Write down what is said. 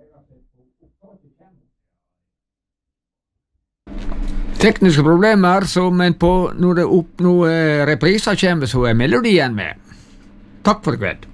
Tekniske problemer, men når repriser kommer, så melodien med. Takk for i kveld.